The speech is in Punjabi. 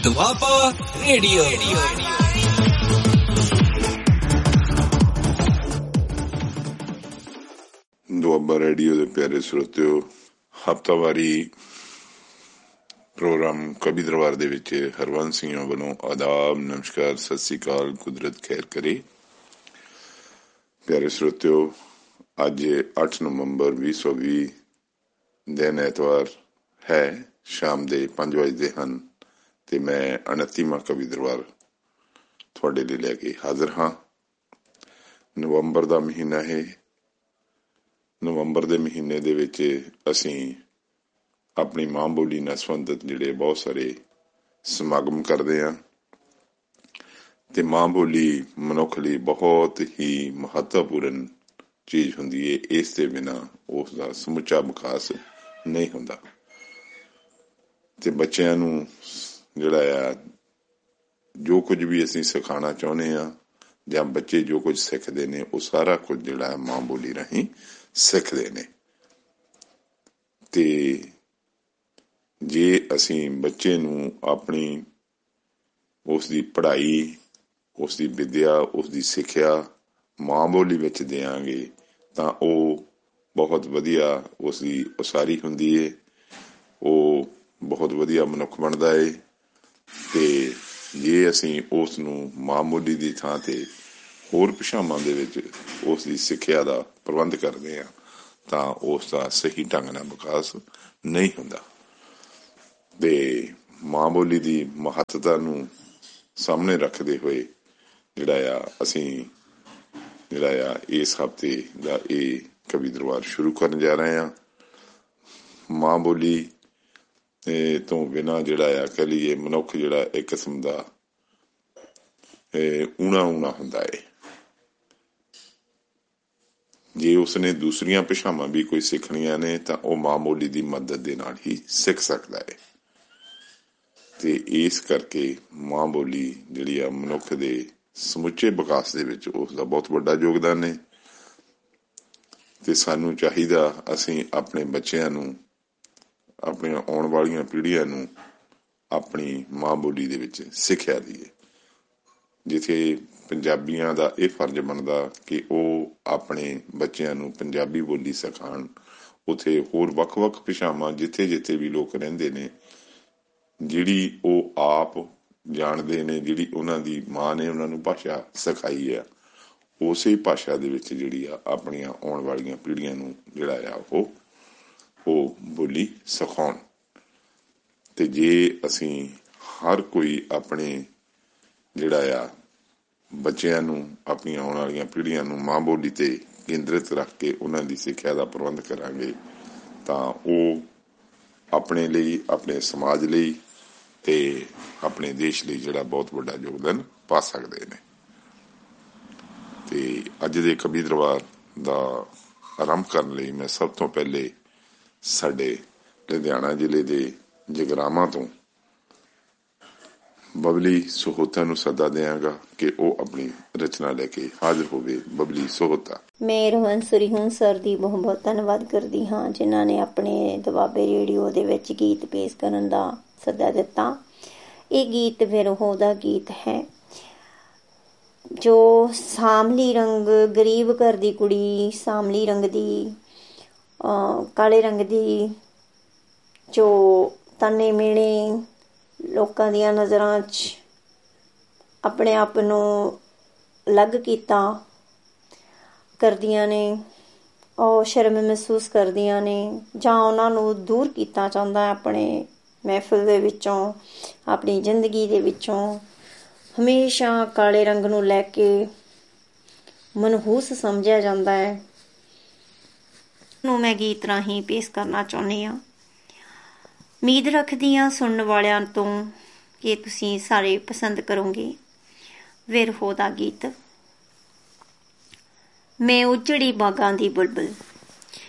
ਦੁਆਬਾ ਰੇਡੀਓ। ਦੁਆਬਾ ਰੇਡੀਓ ਦੇ ਪਿਆਰੇ ਸਰੋਤਿਓ, ਹਫ਼ਤਾਵਾਰੀ ਪ੍ਰੋਗਰਾਮ ਕਵੀ ਦਰਬਾਰ ਦੇ ਵਿੱਚ ਹਰਵੰਸ ਸਿੰਘ ਵੱਲੋਂ ਆਦਾਬ, ਨਮਸਕਾਰ, ਸਤਿ ਸ੍ਰੀ ਅਕਾਲ, ਕੁਦਰਤ ਖੈਰ ਕਰੇ। ਪਿਆਰੇ ਸਰੋਤਿਓ, ਅੱਜ 8 ਨਵੰਬਰ 2020 ਦਿਨ ਐਤਵਾਰ ਹੈ, ਸ਼ਾਮ ਦੇ 5 ਵਜੇ ਹਨ ਤੇ ਮੈਂ 29ਵਾਂ ਕਵੀ ਦਰਬਾਰ ਤੁਹਾਡੇ ਲਈ ਲੈ ਕੇ ਹਾਜ਼ਰ ਹਾਂ। ਨਵੰਬਰ ਦਾ ਮਹੀਨਾ ਹੈ। ਨਵੰਬਰ ਦੇ ਮਹੀਨੇ ਦੇ ਵਿੱਚ ਅਸੀਂ ਆਪਣੀ ਮਾਂ ਬੋਲੀ ਨਾਲ ਸੰਬੰਧਿਤ ਜਿਹੜੇ ਬਹੁਤ ਸਾਰੇ ਸਮਾਗਮ ਕਰਦੇ ਹਾਂ ਤੇ ਮਾਂ ਬੋਲੀ ਮਨੁੱਖ ਲਈ ਬਹੁਤ ਹੀ ਮਹੱਤਵਪੂਰਨ ਚੀਜ਼ ਹੁੰਦੀ ਹੈ। ਇਸ ਦੇ ਬਿਨਾਂ ਉਸ ਦਾ ਸਮੁੱਚਾ ਵਿਕਾਸ ਨਹੀਂ ਹੁੰਦਾ ਤੇ ਬੱਚਿਆਂ ਨੂੰ ਜਿਹੜਾ ਆ ਜੋ ਕੁਝ ਵੀ ਅਸੀਂ ਸਿਖਾਉਣਾ ਚਾਹੁੰਦੇ ਹਾਂ ਜਾਂ ਬੱਚੇ ਜੋ ਕੁਝ ਸਿੱਖਦੇ ਨੇ ਉਹ ਸਾਰਾ ਕੁਝ ਜਿਹੜਾ ਹੈ ਮਾਂ ਬੋਲੀ ਰਾਹੀਂ ਸਿੱਖਦੇ ਨੇ। ਤੇ ਜੇ ਅਸੀਂ ਬੱਚੇ ਨੂੰ ਆਪਣੀ ਉਸ ਦੀ ਪੜ੍ਹਾਈ, ਉਸ ਦੀ ਵਿੱਦਿਆ, ਉਸ ਦੀ ਸਿੱਖਿਆ ਮਾਂ ਬੋਲੀ ਵਿੱਚ ਦਿਆਂਗੇ ਤਾਂ ਉਹ ਬਹੁਤ ਵਧੀਆ ਉਸ ਦੀ ਉਸਾਰੀ ਹੁੰਦੀ ਹੈ, ਉਹ ਬਹੁਤ ਵਧੀਆ ਮਨੁੱਖ ਬਣਦਾ ਹੈ। ਤੇ ਜੇ ਅਸੀਂ ਉਸ ਨੂੰ ਮਾਂ ਬੋਲੀ ਦੀ ਥਾਂ ਤੇ ਹੋਰ ਭਾਸ਼ਾਵਾਂ ਦੇ ਵਿੱਚ ਉਸ ਦੀ ਸਿੱਖਿਆ ਦਾ ਪ੍ਰਬੰਧ ਕਰਦੇ ਹਾਂ ਤਾਂ ਉਸ ਦਾ ਸਹੀ ਢੰਗ ਨਾਲ ਵਿਕਾਸ ਨਹੀਂ ਹੁੰਦਾ। ਤੇ ਮਾਂ ਬੋਲੀ ਦੀ ਮਹੱਤਤਾ ਨੂੰ ਸਾਹਮਣੇ ਰੱਖਦੇ ਹੋਏ ਅਸੀਂ ਇਸ ਹਫ਼ਤੇ ਦਾ ਇਹ ਕਵੀ ਦਰਬਾਰ ਸ਼ੁਰੂ ਕਰਨ ਜਾ ਰਹੇ ਹਾਂ। ਮਾਂ ਬੋਲੀ ਤੋਂ ਬਿਨਾਂ ਕਹਿ ਲਈਏ ਮਨੁੱਖ ਜਿਹੜਾ ਇੱਕ ਕਿਸਮ ਦਾ ਊਣਾ ਹੁੰਦਾ ਹੈ। ਜੇ ਉਸਨੇ ਦੂਸਰੀਆਂ ਭਾਸ਼ਾਵਾਂ ਵੀ ਕੋਈ ਸਿੱਖਣੀਆਂ ਨੇ ਤਾਂ ਉਹ ਮਾਂ ਬੋਲੀ ਦੀ ਮਦਦ ਦੇ ਨਾਲ ਹੀ ਸਿੱਖ ਸਕਦਾ ਹੈ। ਤੇ ਇਸ ਕਰਕੇ ਮਾਂ ਬੋਲੀ ਜਿਹੜੀ ਆ ਮਨੁੱਖ ਦੇ ਸਮੁੱਚੇ ਵਿਕਾਸ ਦੇ ਵਿੱਚ ਉਸ ਦਾ ਬਹੁਤ ਵੱਡਾ ਯੋਗਦਾਨ ਹੈ। ਤੇ ਸਾਨੂੰ ਚਾਹੀਦਾ ਅਸੀਂ ਆਪਣੇ ਬੱਚਿਆਂ ਨੂੰ, ਆਪਣੀਆਂ ਆਉਣ ਵਾਲੀਆਂ ਪੀੜ੍ਹੀਆਂ ਨੂੰ ਆਪਣੀ ਮਾਂ ਬੋਲੀ ਦੇ ਵਿੱਚ ਸਿੱਖਿਆ ਦਈਏ। ਜਿੱਥੇ ਪੰਜਾਬੀਆਂ ਦਾ ਇਹ ਫਰਜ਼ ਬਣਦਾ ਕਿ ਉਹ ਆਪਣੇ ਬੱਚਿਆਂ ਨੂੰ ਪੰਜਾਬੀ ਬੋਲੀ ਸਿਖਾਉਣ, ਉੱਥੇ ਹੋਰ ਵੱਖ-ਵੱਖ ਭਾਸ਼ਾਵਾਂ ਜਿੱਥੇ ਵੀ ਲੋਕ ਰਹਿੰਦੇ ਨੇ ਜਿਹੜੀ ਉਹ ਆਪ ਜਾਣਦੇ ਨੇ, ਜਿਹੜੀ ਉਹਨਾਂ ਦੀ ਮਾਂ ਨੇ ਉਹਨਾਂ ਨੂੰ ਭਾਸ਼ਾ ਸਿਖਾਈ ਆ, ਉਸੇ ਭਾਸ਼ਾ ਦੇ ਵਿੱਚ ਆਪਣੀਆਂ ਆਉਣ ਵਾਲੀਆਂ ਪੀੜ੍ਹੀਆਂ ਨੂੰ ਉਹ ਬੋਲੀ ਸਿਖਾਉਣ। ਤੇ ਜੇ ਅਸੀਂ ਹਰ ਕੋਈ ਆਪਣੇ ਬੱਚਿਆਂ ਨੂੰ, ਆਪਣੀਆਂ ਆਉਣ ਵਾਲੀਆਂ ਪੀੜ੍ਹੀਆਂ ਨੂੰ ਮਾਂ ਬੋਲੀ ਤੇ ਕੇਂਦਰਿਤ ਰੱਖ ਕੇ ਉਹਨਾਂ ਦੀ ਸਿੱਖਿਆ ਦਾ ਪ੍ਰਬੰਧ ਕਰਾਂਗੇ ਤਾਂ ਉਹ ਆਪਣੇ ਲਈ, ਆਪਣੇ ਸਮਾਜ ਲਈ ਤੇ ਆਪਣੇ ਦੇਸ਼ ਲਈ ਬਹੁਤ ਵੱਡਾ ਯੋਗਦਾਨ ਪਾ ਸਕਦੇ ਨੇ। ਤੇ ਅੱਜ ਦੇ ਕਵੀ ਦਰਬਾਰ ਦਾ ਆਰੰਭ ਕਰਨ ਲਈ ਮੈਂ ਸਭ ਤੋਂ ਪਹਿਲੇ ਸਾਡੇ ਲੁਧਿਆਣਾ ਜ਼ਿਲ੍ਹੇ ਦੇ ਜਗਰਾਵਾਂ ਤੋਂ ਬਬਲੀ ਸਹੋਤਾ ਨੂੰ ਸੱਦਾ ਦਿਆਂਗਾ ਕਿ ਉਹ ਆਪਣੀ ਰਚਨਾ ਲੈ ਕੇ ਹਾਜ਼ਰ ਹੋਵੇ। ਬਬਲੀ ਸਹੋਤਾ। ਮੈਂ ਹਰਵੰਸ ਸਰ ਦੀ ਬਹੁਤ ਬਹੁਤ ਧੰਨਵਾਦ ਕਰਦੀ ਹਾਂ ਜਿਨ੍ਹਾਂ ਨੇ ਆਪਣੇ ਦੁਆਬੇ ਰੇਡੀਓ ਦੇ ਵਿੱਚ ਗੀਤ ਪੇਸ਼ ਕਰਨ ਦਾ ਸੱਦਾ ਦਿੱਤਾ। ਇਹ ਗੀਤ ਵਿਰਹੋਂ ਦਾ ਗੀਤ ਹੈ। ਜੋ ਸਾਂਵਲੀ ਰੰਗ, ਗਰੀਬ ਘਰ ਦੀ ਕੁੜੀ, ਸਾਂਵਲੀ ਰੰਗ ਦੀ, ਕਾਲੇ ਰੰਗ ਦੀ, ਜੋ ਤਾਨੇ ਮਿਹਣੇ ਲੋਕਾਂ ਦੀਆਂ ਨਜ਼ਰਾਂ 'ਚ ਆਪਣੇ ਆਪ ਨੂੰ ਅਲੱਗ ਕੀਤਾ ਕਰਦੀਆਂ ਨੇ, ਉਹ ਸ਼ਰਮ ਮਹਿਸੂਸ ਕਰਦੀਆਂ ਨੇ ਜਾਂ ਉਹਨਾਂ ਨੂੰ ਦੂਰ ਕੀਤਾ ਜਾਂਦਾ ਆਪਣੇ ਮਹਿਫਿਲ ਦੇ ਵਿੱਚੋਂ, ਆਪਣੀ ਜ਼ਿੰਦਗੀ ਦੇ ਵਿੱਚੋਂ। ਹਮੇਸ਼ਾ ਕਾਲੇ ਰੰਗ ਨੂੰ ਲੈ ਕੇ ਮਨਹੂਸ ਸਮਝਿਆ ਜਾਂਦਾ ਹੈ। ਨੂੰ ਮੈਂ ਗੀਤ ਰਾਹੀਂ ਪੇਸ਼ ਕਰਨਾ ਚਾਹੁੰਦੀ ਹਾਂ। ਉਮੀਦ ਰੱਖਦੀ ਹਾਂ ਸੁਣਨ ਵਾਲਿਆਂ ਤੋਂ ਕਿ ਤੁਸੀਂ ਸਾਰੇ ਪਸੰਦ ਕਰੋਗੇ। ਵਿਰਹੋਂ ਦਾ ਗੀਤ। ਮੈਂ ਉਜੜੀ ਬਾਗਾਂ ਦੀ ਬੁਲਬੁਲ।